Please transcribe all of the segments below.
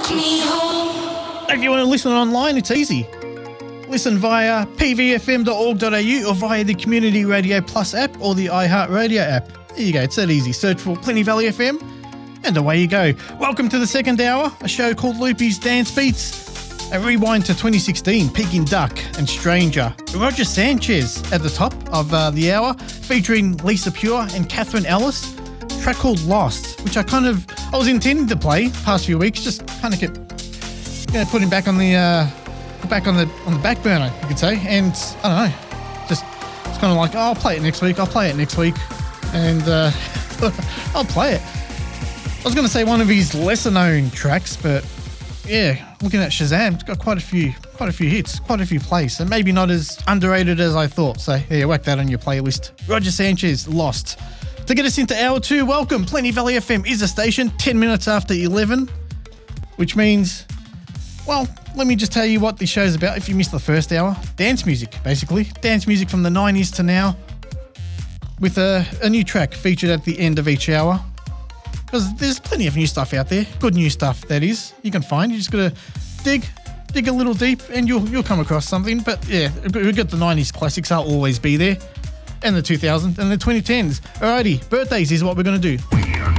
If you want to listen online, it's easy. Listen via pvfm.org.au or via the Community Radio Plus app or the iHeartRadio app. There you go, it's that easy. Search for Plenty Valley FM and away you go. Welcome to the second hour, a show called Loopy's Dance Beats. A rewind to 2016, Peking Duck and Stranger. Roger Sanchez at the top of the hour, featuring Lisa Pure and Catherine Ellis. A track called Lost, which I was intending to play past few weeks, just kind of kept putting back on the back burner, you could say. And I don't know, just it's kind of like, I'll play it next week, and I'll play it. I was going to say one of his lesser known tracks, but yeah, looking at Shazam, it's got quite a few hits, quite a few plays, so maybe not as underrated as I thought. So yeah, whack that on your playlist. Roger Sanchez, Lost. To get us into hour 2, welcome. Plenty Valley FM is the station, 10 minutes after 11, which means, well, let me just tell you what the show's about if you missed the first hour. Dance music, basically. Dance music from the 90s to now, with a new track featured at the end of each hour. Because there's plenty of new stuff out there. Good new stuff, that is. You can find. You just got to dig a little deep and you'll come across something. But yeah, we've got the 90s classics. I'll always be there. And the 2000s and the 2010s. Alrighty, birthdays is what we're going to do.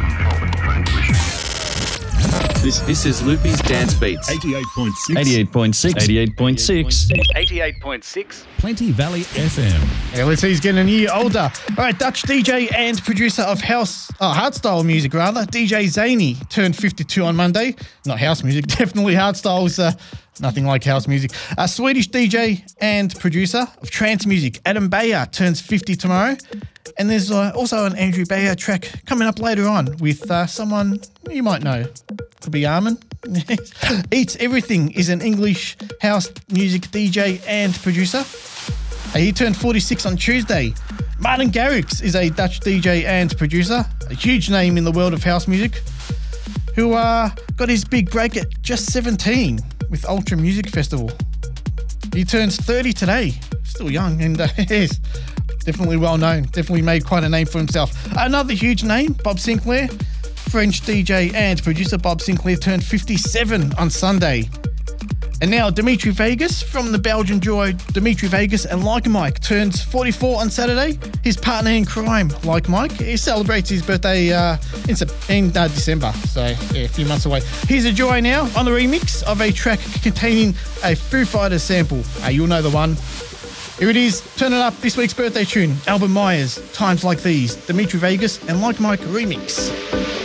This is Loopy's Dance Beats. 88.6. 88.6. 88.6. 88.6. Plenty Valley FM. Yeah, let's see, he's getting a year older. All right, Dutch DJ and producer of hardstyle music, rather. DJ Zany turned 52 on Monday. Not house music, definitely hardstyle's nothing like house music. A Swedish DJ and producer of trance music, Adam Beyer, turns 50 tomorrow. And there's also an Andrew Beyer track coming up later on with someone you might know. Could be Armin. Eats Everything is an English house music DJ and producer. He turned 46 on Tuesday. Martin Garrix is a Dutch DJ and producer, a huge name in the world of house music, who got his big break at just 17 with Ultra Music Festival. He turns 30 today, still young, and is definitely well known, definitely made quite a name for himself. Another huge name, Bob Sinclair, French DJ and producer. Bob Sinclair turned 57 on Sunday. And now Dimitri Vegas from the Belgian duo Dimitri Vegas and Like Mike turns 44 on Saturday. His partner in crime, Like Mike, he celebrates his birthday in December, so yeah, a few months away. Here's a joy now on the remix of a track containing a Foo Fighters sample. You'll know the one. Here it is, turn it up, this week's birthday tune, Albert Myers, Times Like These, Dimitri Vegas and Like Mike remix.